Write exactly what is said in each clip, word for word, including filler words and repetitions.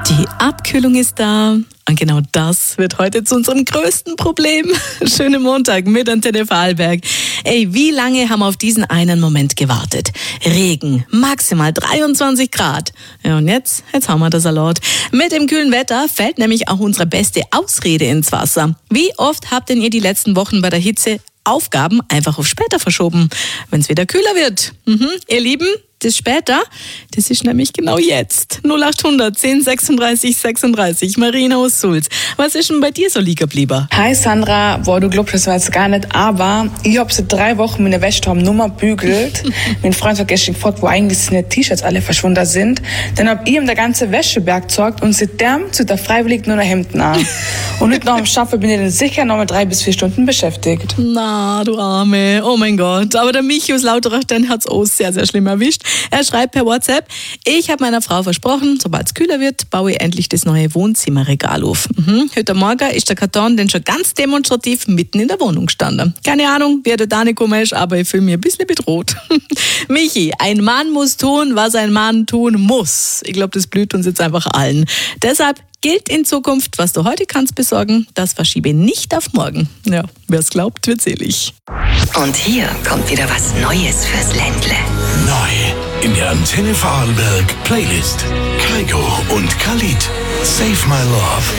Die Abkühlung ist da. Und genau das wird heute zu unserem größten Problem. Schönen Montag mit Antenne Vorarlberg. Ey, wie lange haben wir auf diesen einen Moment gewartet? Regen, maximal dreiundzwanzig Grad. Ja, und jetzt? Jetzt haben wir das Salat. Mit dem kühlen Wetter fällt nämlich auch unsere beste Ausrede ins Wasser. Wie oft habt denn ihr die letzten Wochen bei der Hitze Aufgaben einfach auf später verschoben, wenn es wieder kühler wird? Mhm, ihr Lieben, das später, das ist nämlich genau jetzt. null acht hundert zehn sechsunddreißig sechsunddreißig. Marina aus Sulz. Was ist denn bei dir so liegen geblieben? Hi Sandra, boah, du glaubst das war jetzt gar nicht, aber ich hab seit drei Wochen meine Wäsche haben Nummer bügelt. Mein Freund hat gestern gefragt, wo eigentlich seine T-Shirts alle verschwunden sind. Dann hab ich ihm der ganze Wäscheberg gezeigt und seitdem zu der freiwillig nur noch Hemden an. Und heute noch am Schaffen bin ich dann sicher noch mal drei bis vier Stunden beschäftigt. Na, du Arme, oh mein Gott. Aber der Michi aus Lauterach, den hat's auch sehr, sehr schlimm erwischt. Er schreibt per WhatsApp: Ich habe meiner Frau versprochen, sobald es kühler wird, baue ich endlich das neue Wohnzimmerregal auf. Mhm. Heute Morgen ist der Karton dann schon ganz demonstrativ mitten in der Wohnung gestanden. Keine Ahnung, wer da nicht gekommen ist, aber ich fühle mich ein bisschen bedroht. Michi, ein Mann muss tun, was ein Mann tun muss. Ich glaube, das blüht uns jetzt einfach allen. Deshalb gilt in Zukunft, was du heute kannst besorgen, das verschiebe nicht auf morgen. Ja, wer es glaubt, wird selig. Und hier kommt wieder was Neues fürs Ländle. Neu in der Antenne Vorarlberg Playlist. Kygo und Khalid. Save My Love.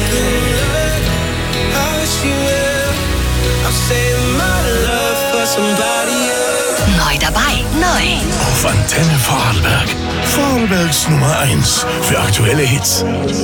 Neu dabei, neu. Auf Antenne Vorarlberg. Vorarlbergs Nummer eins für aktuelle Hits.